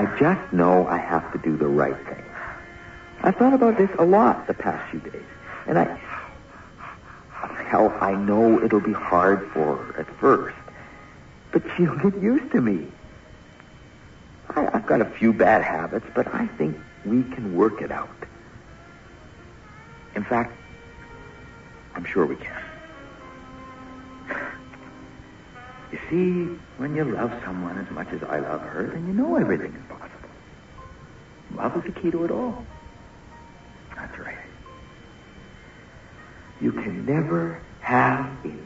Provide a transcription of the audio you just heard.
just know I have to do the right thing. I've thought about this a lot the past few days. And I know it'll be hard for her at first. But she'll get used to me. I've got a few bad habits, but I think we can work it out. In fact, I'm sure we can. You see, when you love someone as much as I love her, then you know everything is possible. Love is the key to it all. That's right. You can never have enough.